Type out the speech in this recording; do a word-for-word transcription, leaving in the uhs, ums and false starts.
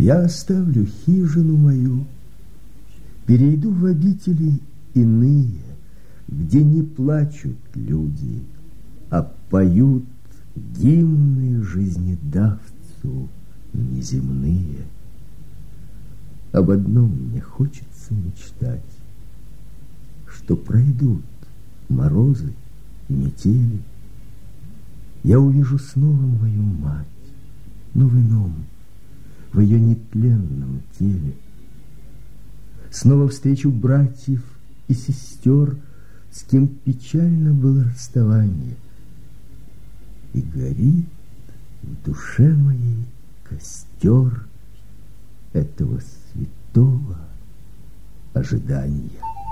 Я оставлю хижину мою, перейду в обители иные, где не плачут люди, а поют гимны жизнедавцу неземные. Об одном мне хочется мечтать, что пройдут морозы и метели, я увижу снова мою мать, но в ином, в ее нетленном теле. Снова встречу братьев и сестер, с кем печально было расставание. И горит в душе моей костер этого святого ожидания.